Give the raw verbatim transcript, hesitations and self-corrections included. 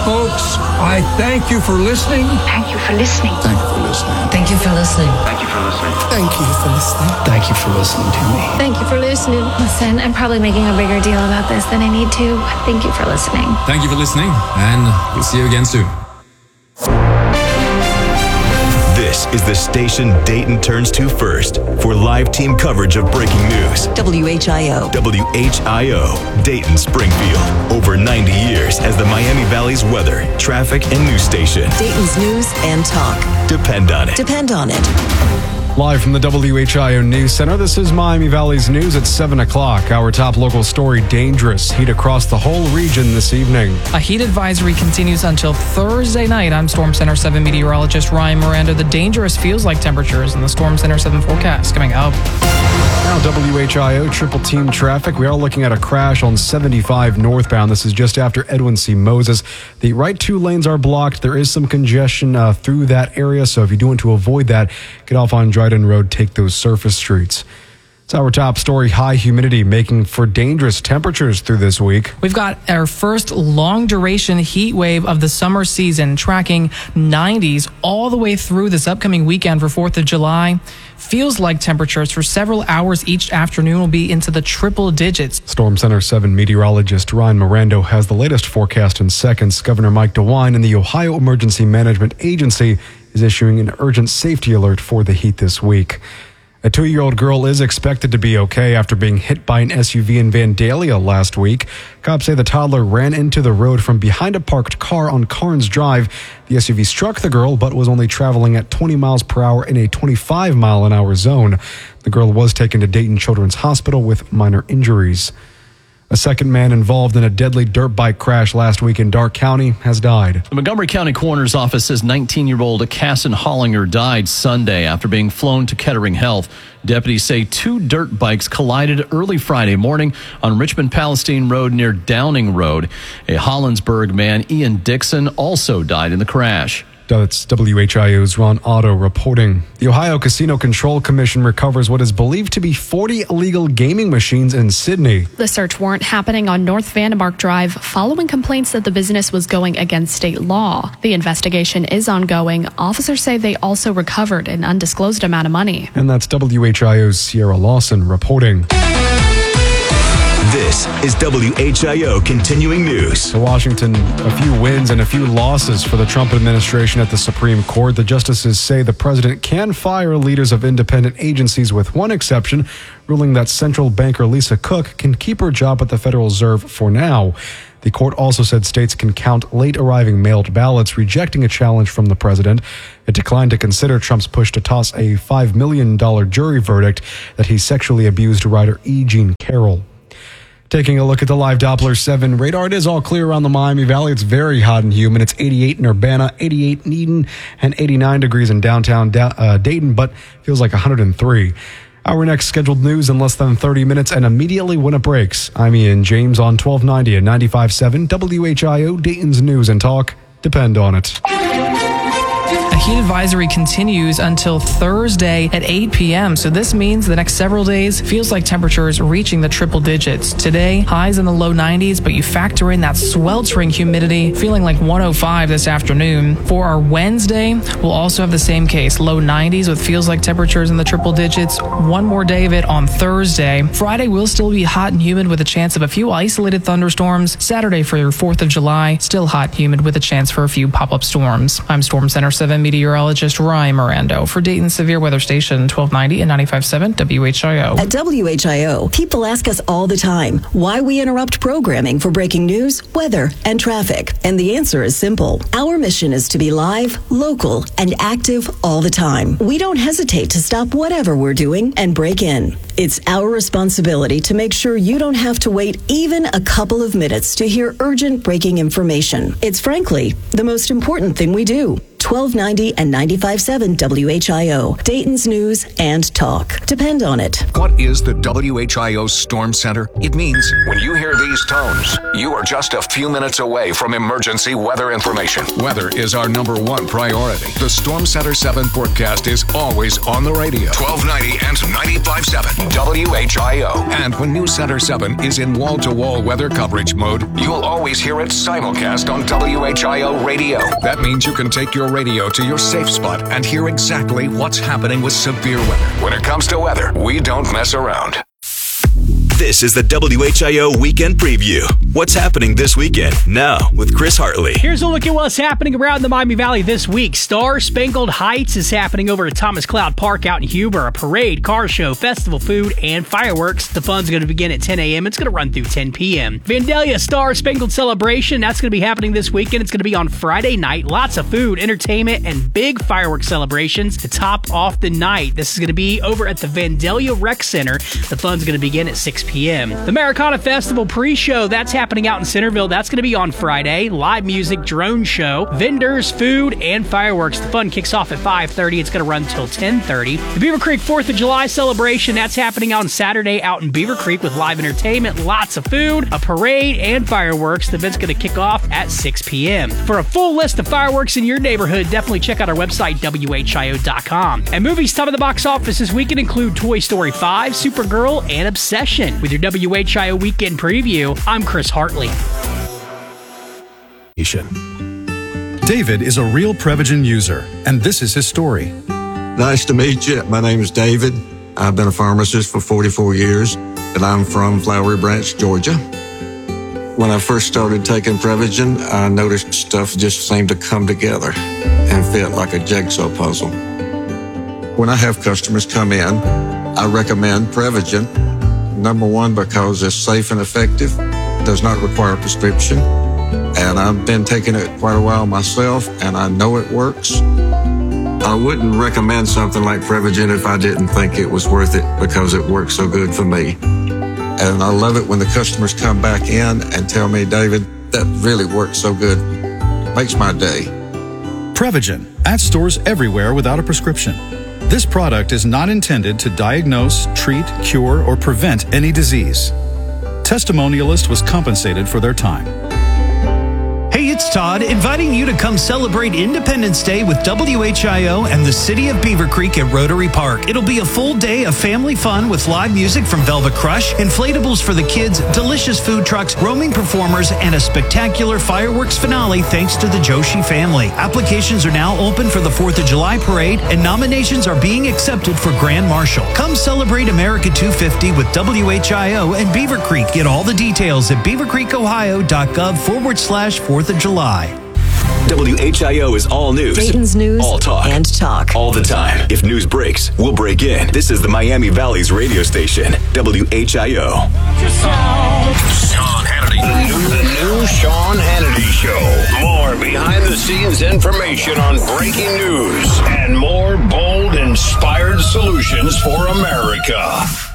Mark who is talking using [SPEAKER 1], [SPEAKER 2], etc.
[SPEAKER 1] Folks, I thank you for listening.
[SPEAKER 2] Thank you for listening.
[SPEAKER 3] Thank you for listening.
[SPEAKER 4] Thank you for listening.
[SPEAKER 5] Thank you for listening.
[SPEAKER 6] Thank you for listening.
[SPEAKER 3] Thank you for listening to me.
[SPEAKER 7] Thank you for listening.
[SPEAKER 8] Listen, I'm probably making a bigger deal about this than I need to. Thank you for listening.
[SPEAKER 9] Thank you for listening, and we'll see you again soon.
[SPEAKER 10] This is the station Dayton turns to first for live team coverage of breaking news.
[SPEAKER 4] W H I O.
[SPEAKER 10] W H I O, Dayton Springfield. Over ninety years as the Miami Valley's weather, traffic, and news station.
[SPEAKER 4] Dayton's news and talk.
[SPEAKER 10] Depend on it.
[SPEAKER 4] Depend on it.
[SPEAKER 11] Live from the W H I O News Center, this is Miami Valley's news at seven o'clock. Our top local story, dangerous heat across the whole region this evening.
[SPEAKER 12] A heat advisory continues until Thursday night. I'm Storm Center seven meteorologist Ryan Miranda. The dangerous feels like temperatures in the Storm Center seven forecast coming up.
[SPEAKER 11] Now W H I O triple team traffic. We are looking at a crash on seventy-five northbound. This is just after Edwin C. Moses. The right two lanes are blocked. There is some congestion uh, through that area, so if you do want to avoid that, get off on Dryden Road, take those surface streets. It's our top story, high humidity making for dangerous temperatures through this week.
[SPEAKER 12] We've got our first long duration heat wave of the summer season, tracking nineties all the way through this upcoming weekend for fourth of July. Feels like temperatures for several hours each afternoon will be into the triple digits.
[SPEAKER 11] Storm Center seven meteorologist Ryan Miranda has the latest forecast in seconds. Governor Mike DeWine and the Ohio Emergency Management Agency is issuing an urgent safety alert for the heat this week. A two-year-old girl is expected to be okay after being hit by an S U V in Vandalia last week. Cops say the toddler ran into the road from behind a parked car on Carnes Drive. The S U V struck the girl, but was only traveling at twenty miles per hour in a twenty-five mile an hour zone. The girl was taken to Dayton Children's Hospital with minor injuries. A second man involved in a deadly dirt bike crash last week in Darke County has died.
[SPEAKER 13] The Montgomery County Coroner's Office says nineteen-year-old Casson Hollinger died Sunday after being flown to Kettering Health. Deputies say two dirt bikes collided early Friday morning on Richmond-Palestine Road near Downing Road. A Hollinsburg man, Ian Dixon, also died in the crash.
[SPEAKER 11] That's W H I O's Ron Otto reporting. The Ohio Casino Control Commission recovers what is believed to be forty illegal gaming machines in Sydney.
[SPEAKER 14] The search warrant happening on North Vandermark Drive following complaints that the business was going against state law. The investigation is ongoing. Officers say they also recovered an undisclosed amount of money.
[SPEAKER 11] And that's W H I O's Sierra Lawson reporting.
[SPEAKER 10] This is W H I O Continuing News.
[SPEAKER 11] So Washington, a few wins and a few losses for the Trump administration at the Supreme Court. The justices say the president can fire leaders of independent agencies with one exception, ruling that central banker Lisa Cook can keep her job at the Federal Reserve for now. The court also said states can count late arriving mailed ballots, rejecting a challenge from the president. It declined to consider Trump's push to toss a five million dollars jury verdict that he sexually abused writer E. Jean Carroll. Taking a look at the live Doppler seven radar, it is all clear around the Miami Valley. It's very hot and humid. It's eighty-eight in Urbana, eighty-eight in Eden, and eighty-nine degrees in downtown uh, Dayton, but feels like one hundred three. Our next scheduled news in less than thirty minutes and immediately when it breaks. I'm Ian James on twelve ninety and ninety-five point seven W H I O, Dayton's News and Talk. Depend on it.
[SPEAKER 12] A heat advisory continues until Thursday at eight p.m. So this means the next several days feels like temperatures reaching the triple digits. Today, highs in the low nineties, but you factor in that sweltering humidity, feeling like one oh five this afternoon. For our Wednesday, we'll also have the same case, low nineties with feels like temperatures in the triple digits. One more day of it on Thursday. Friday will still be hot and humid with a chance of a few isolated thunderstorms. Saturday for your fourth of July, still hot and humid with a chance for a few pop-up storms. I'm Storm Center seven meteorologist Ryan Miranda for Dayton Severe Weather Station twelve ninety and ninety-five point seven W H I O.
[SPEAKER 4] At W H I O, people ask us all the time why we interrupt programming for breaking news, weather, and traffic. And the answer is simple. Our mission is to be live, local, and active all the time. We don't hesitate to stop whatever we're doing and break in. It's our responsibility to make sure you don't have to wait even a couple of minutes to hear urgent breaking information. It's frankly the most important thing we do. twelve ninety and ninety-five point seven W H I O, Dayton's News and Talk. Depend on it.
[SPEAKER 1] What is the W H I O Storm Center? It means when you hear these tones, you are just a few minutes away from emergency weather information. Weather is our number one priority. The Storm Center seven forecast is always on the radio. twelve ninety and ninety-five point seven W H I O. And when News Center seven is in wall-to-wall weather coverage mode, you'll always hear it simulcast on W H I O radio. That means you can take your radio to your safe spot and hear exactly what's happening with severe weather. When it comes to weather, we don't mess around.
[SPEAKER 10] This is the W H I O Weekend Preview. What's happening this weekend? Now, with Chris Hartley.
[SPEAKER 2] Here's a look at what's happening around the Miami Valley this week. Star Spangled Heights is happening over at Thomas Cloud Park out in Huber. A parade, car show, festival food, and fireworks. The fun's going to begin at ten a.m. It's going to run through ten p.m. Vandalia Star Spangled Celebration, that's going to be happening this weekend. It's going to be on Friday night. Lots of food, entertainment, and big fireworks celebrations to top off the night. This is going to be over at the Vandalia Rec Center. The fun's going to begin at six p.m. The Americana Festival pre-show, that's happening out in Centerville. That's going to be on Friday. Live music, drone show, vendors, food, and fireworks. The fun kicks off at five thirty. It's going to run until ten thirty. The Beaver Creek fourth of July celebration, that's happening on Saturday out in Beaver Creek with live entertainment, lots of food, a parade, and fireworks. The event's going to kick off at six p.m. For a full list of fireworks in your neighborhood, definitely check out our website, W H I O dot com. And movies top of the box office this weekend include Toy Story five, Supergirl, and Obsession. With your W H I O Weekend Preview, I'm Chris Hartley.
[SPEAKER 5] David is a real Prevagen user, and this is his story.
[SPEAKER 6] Nice to meet you. My name is David. I've been a pharmacist for forty-four years, and I'm from Flowery Branch, Georgia. When I first started taking Prevagen, I noticed stuff just seemed to come together and fit like a jigsaw puzzle. When I have customers come in, I recommend Prevagen. Number one, because it's safe and effective, does not require a prescription, and I've been taking it quite a while myself, and I know it works. I wouldn't recommend something like Prevagen if I didn't think it was worth it because it works so good for me. And I love it when the customers come back in and tell me, David, that really works so good. Makes my day.
[SPEAKER 5] Prevagen, at stores everywhere without a prescription. This product is not intended to diagnose, treat, cure, or prevent any disease. Testimonialist was compensated for their time.
[SPEAKER 7] Hey, it's Todd, inviting you to come celebrate Independence Day with W H I O and the City of Beaver Creek at Rotary Park. It'll be a full day of family fun with live music from Velvet Crush, inflatables for the kids, delicious food trucks, roaming performers, and a spectacular fireworks finale thanks to the Joshi family. Applications are now open for the fourth of July parade, and nominations are being accepted for Grand Marshal. Come celebrate America two fifty with W H I O and Beaver Creek. Get all the details at beavercreekohio.gov forward slash fourth of July.
[SPEAKER 10] W H I O is all news.
[SPEAKER 4] Dayton's News
[SPEAKER 10] all talk.
[SPEAKER 4] and Talk.
[SPEAKER 10] All the time. If news breaks, we'll break in. This is the Miami Valley's radio station, W H I O.
[SPEAKER 15] Sean Hannity. The new Sean Hannity Show. More behind-the-scenes information on breaking news and more bold, inspired solutions for America.